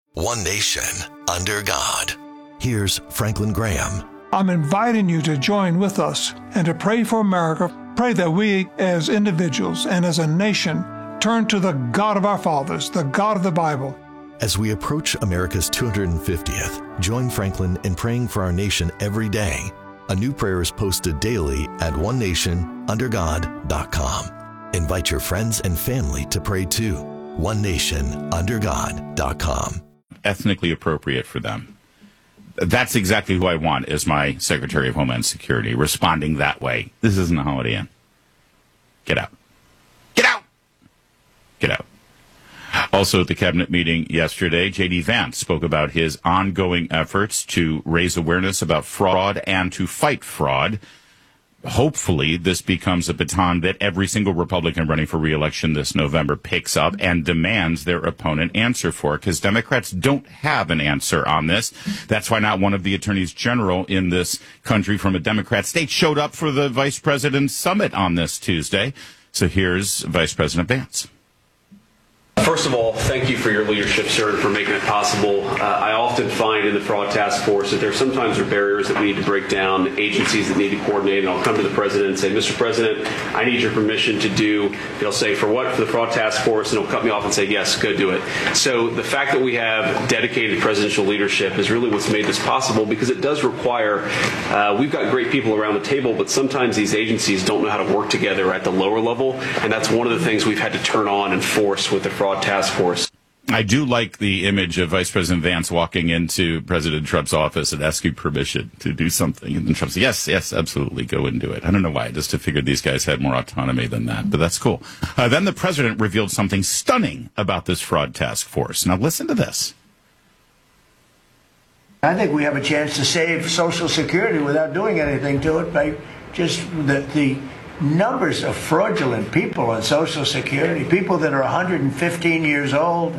One nation, under God. Here's Franklin Graham. I'm inviting you to join with us and to pray for America. Pray that we, as individuals and as a nation, turn to the God of our fathers, the God of the Bible. As we approach America's 250th, join Franklin in praying for our nation every day. A new prayer is posted daily at onenationundergod.com. Invite your friends and family to pray too. onenationundergod.com. Ethnically appropriate for them. That's exactly who I want as my Secretary of Homeland Security, responding that way. This isn't a Holiday Inn. Get out. Get out! Get out. Also at the cabinet meeting yesterday, J.D. Vance spoke about his ongoing efforts to raise awareness about fraud and to fight fraud. Hopefully, this becomes a baton that every single Republican running for re-election this November picks up and demands their opponent answer for, because Democrats don't have an answer on this. That's why not one of the attorneys general in this country from a Democrat state showed up for the vice president's summit on this Tuesday. So here's Vice President Vance. First of all, thank you for your leadership, sir, and for making it possible. I often find in the fraud task force that there sometimes are barriers that we need to break down, agencies that need to coordinate, and I'll come to the president and say, Mr. President, I need your permission to do, he'll say, for what? For the fraud task force, and he'll cut me off and say, yes, go do it. So the fact that we have dedicated presidential leadership is really what's made this possible, because it does require, we've got great people around the table, but sometimes these agencies don't know how to work together at the lower level, and that's one of the things we've had to turn on and force with the fraud task force. I do like the image of Vice President Vance walking into President Trump's office and asking permission to do something. And then Trump says, yes, absolutely, go and do it. I don't know why. I just figured these guys had more autonomy than that, but that's cool. Then the president revealed something stunning about this fraud task force. Now listen to this. I think we have a chance to save Social Security without doing anything to it by just the numbers of fraudulent people on Social Security, people that are 115 years old,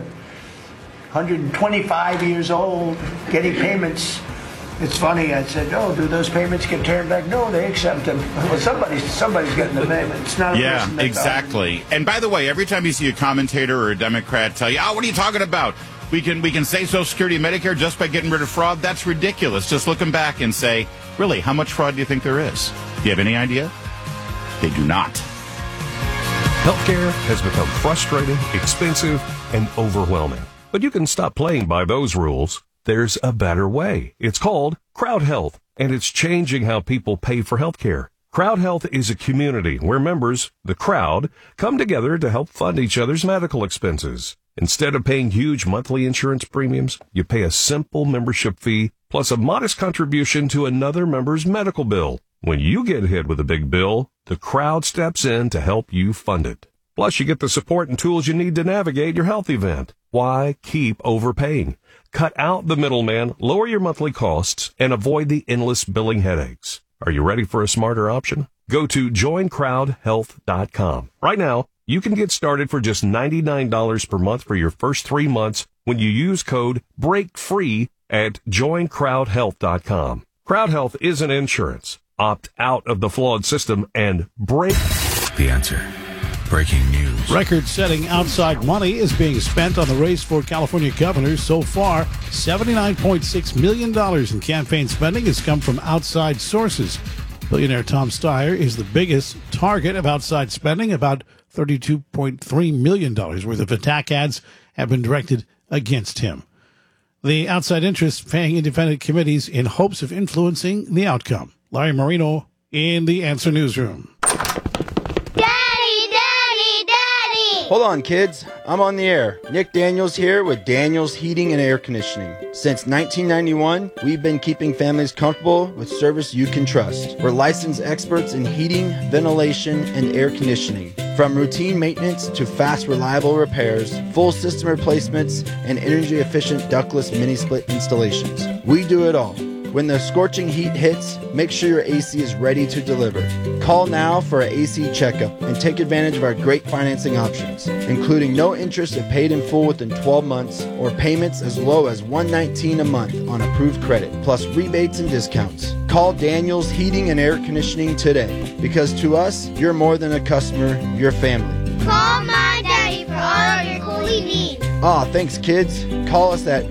125 years old, getting payments. It's funny, I said, oh, do those payments get turned back? No, they accept them. Well, somebody's getting the payment. It's not a person that exactly. And by the way, every time you see a commentator or a Democrat tell you, what are you talking about? We can save Social Security and Medicare just by getting rid of fraud. That's ridiculous. Just look them back and say, really, how much fraud do you think there is? Do you have any idea? They do not. Healthcare has become frustrating, expensive, and overwhelming. But you can stop playing by those rules. There's a better way. It's called Crowd Health, and it's changing how people pay for healthcare. Crowd Health is a community where members, the crowd, come together to help fund each other's medical expenses. Instead of paying huge monthly insurance premiums, you pay a simple membership fee plus a modest contribution to another member's medical bill. When you get hit with a big bill, the crowd steps in to help you fund it. Plus, you get the support and tools you need to navigate your health event. Why keep overpaying? Cut out the middleman, lower your monthly costs, and avoid the endless billing headaches. Are you ready for a smarter option? Go to joincrowdhealth.com. Right now, you can get started for just $99 per month for your first 3 months when you use code BREAKFREE at joincrowdhealth.com. Crowd Health isn't insurance. Opt out of the flawed system and break. The Answer. Breaking news. Record-setting outside money is being spent on the race for California governor. So far, $79.6 million in campaign spending has come from outside sources. Billionaire Tom Steyer is the biggest target of outside spending. About $32.3 million worth of attack ads have been directed against him. The outside interests paying independent committees in hopes of influencing the outcome. Larry Marino in the Answer Newsroom. Hold on, kids. I'm on the air. Nick Daniels here with Daniels Heating and Air Conditioning. Since 1991, we've been keeping families comfortable with service you can trust. We're licensed experts in heating, ventilation, and air conditioning. From routine maintenance to fast, reliable repairs, full system replacements, and energy-efficient ductless mini-split installations. We do it all. When the scorching heat hits, make sure your AC is ready to deliver. Call now for an AC checkup and take advantage of our great financing options, including no interest if paid in full within 12 months or payments as low as $119 a month on approved credit, plus rebates and discounts. Call Daniels Heating and Air Conditioning today, because to us, you're more than a customer, you're family. Call my daddy for all your cooling needs. Thanks, kids. Call us at